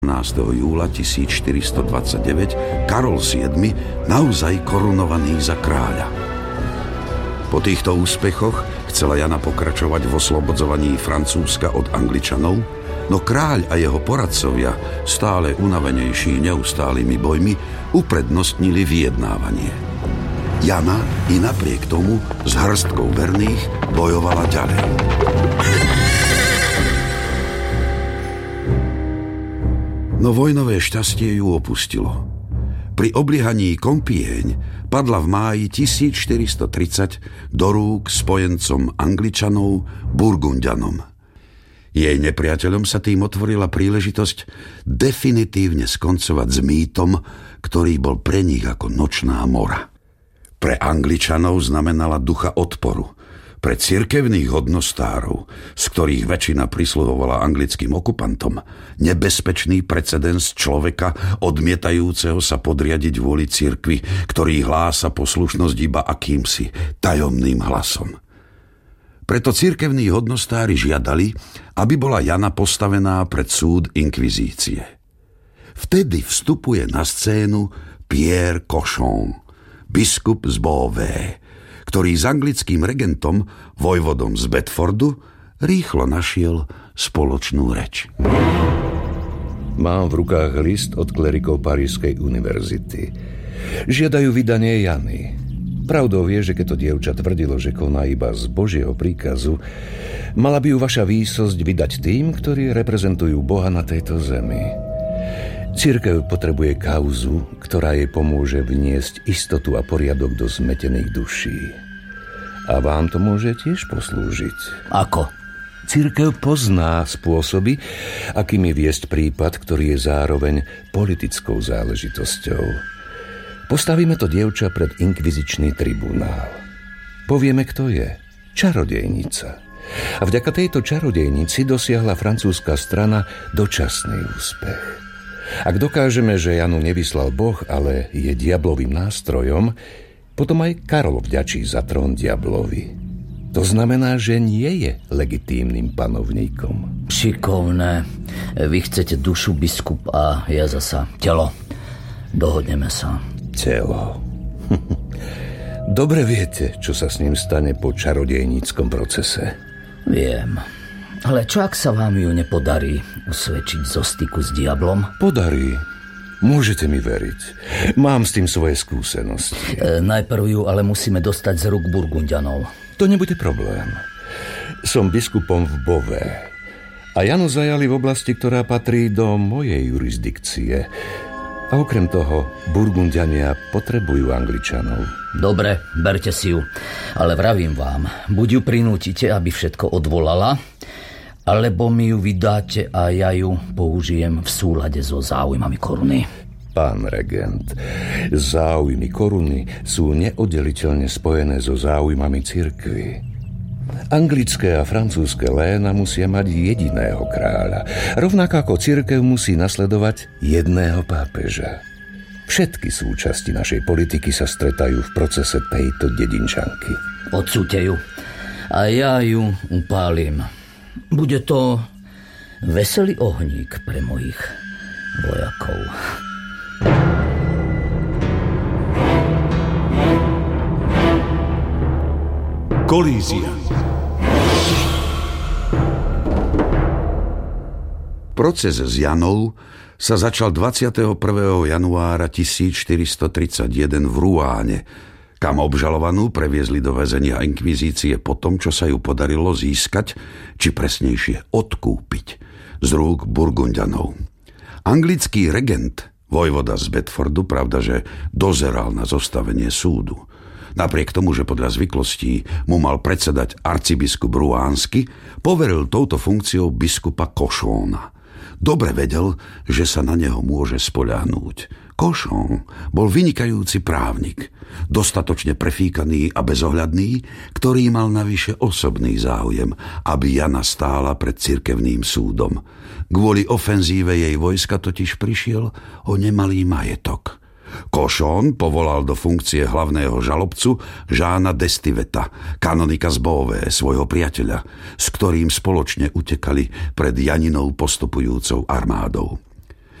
júla 1429 Karol VII naozaj korunovaný za kráľa. Po týchto úspechoch chcela Jana pokračovať v oslobodzovaní Francúzska od Angličanov, no kráľ a jeho poradcovia, stále unavenejší neustálými bojmi, uprednostnili vyjednávanie. Jana i napriek tomu s hrstkou verných bojovala ďalej. No vojnové šťastie ju opustilo. Pri obliehaní Compiègne padla v máji 1430 do rúk spojencom Angličanov Burgundianom. Jej nepriateľom sa tým otvorila príležitosť definitívne skoncovať s mýtom, ktorý bol pre nich ako nočná mora. Pre Angličanov znamenala ducha odporu. Pre cirkevných hodnostárov, z ktorých väčšina prisluhovala anglickým okupantom, nebezpečný precedens človeka odmietajúceho sa podriadiť vôli cirkvi, ktorý hlása poslušnosť iba akýmsi tajomným hlasom. Preto cirkevní hodnostári žiadali, aby bola Jana postavená pred súd inkvizície. Vtedy vstupuje na scénu Pierre Cochon, biskup z Beauvais, ktorý s anglickým regentom, vojvodom z Bedfordu, rýchlo našiel spoločnú reč. Mám v rukách list od klerikov Parížskej univerzity. Žiadajú vydanie Jany. Pravdou je, že keď to dievča tvrdilo, že koná iba z Božieho príkazu, mala by ju vaša výsosť vydať tým, ktorí reprezentujú Boha na tejto zemi. Cirkev potrebuje kauzu, ktorá jej pomôže vniesť istotu a poriadok do zmetených duší. A vám to môže tiež poslúžiť. Ako? Cirkev pozná spôsoby, akými viesť prípad, ktorý je zároveň politickou záležitosťou. Postavíme to dievča pred inkvizičný tribunál. Povieme, kto je. Čarodejnica. A vďaka tejto čarodejnici dosiahla francúzska strana dočasný úspech. Ak dokážeme, že Janu nevyslal Boh, ale je diablovým nástrojom, potom aj Karol vďačí za trón diablovi. To znamená, že nie je legitímnym panovníkom. Šikovné. Vy chcete dušu, biskup, a ja zasa telo. Dohodneme sa. Telo. Dobre viete, čo sa s ním stane po čarodejníckom procese. Viem. Ale čo ak sa vám ju nepodarí usvedčiť zo styku s diablom? Podarí. Môžete mi veriť. Mám s tým svoje skúsenosti. Najprv ju ale musíme dostať z rúk Burgundianov. To nebude problém. Som biskupom v Beauvais. A Janu zajali v oblasti, ktorá patrí do mojej jurisdikcie. A okrem toho, Burgundiania potrebujú Angličanov. Dobre, berte si ju. Ale vravím vám, buď ju prinútite, aby všetko odvolala, alebo mi ju vydáte a ja ju použijem v súlade so záujmami koruny. Pán regent, záujmy koruny sú neoddeliteľne spojené so záujmami cirkvi. Anglické a francúzske léna musia mať jediného kráľa, rovnako ako cirkev musí nasledovať jedného pápeža. Všetky súčasti našej politiky sa stretajú v procese tejto dedinčanky. Odsúďte ju a ja ju upálim. Bude to veselý ohník pre mojich vojakov. Kolízia. Proces s Janou sa začal 21. januára 1431 v Rouáne, kam obžalovanú previezli do väzenia inkvizície po tom, čo sa ju podarilo získať, či presnejšie odkúpiť z rúk Burgundianov. Anglický regent, vojvoda z Bedfordu, pravda, že dozeral na zostavenie súdu. Napriek tomu, že podľa zvyklostí mu mal predsedať arcibiskup rouánsky, poveril touto funkciou biskupa Cochona. Dobre vedel, že sa na neho môže spoľahnúť. Cochon bol vynikajúci právnik, dostatočne prefíkaný a bezohľadný, ktorý mal navyše osobný záujem, aby Jana stála pred cirkevným súdom. Kvôli ofenzíve jej vojska totiž prišiel o nemalý majetok. Cochon povolal do funkcie hlavného žalobcu Žána d'Estiveta, kanonika z Beauvais, svojho priateľa, s ktorým spoločne utekali pred Janinou postupujúcou armádou.